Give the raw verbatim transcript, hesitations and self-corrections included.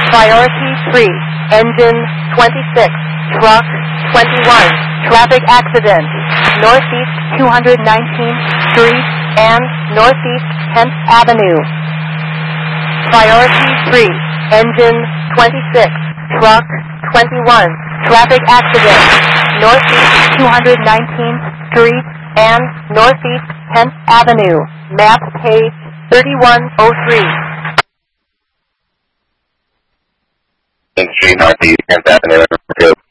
Priority three, engine twenty-six, truck twenty-one, traffic accident, Northeast two hundred nineteenth Street and Northeast tenth Avenue. Priority three, engine twenty-six, truck twenty-one, traffic accident, Northeast two hundred nineteenth Street and Northeast tenth Avenue, map page thirty-one oh three. Street, Northeast tenth Avenue.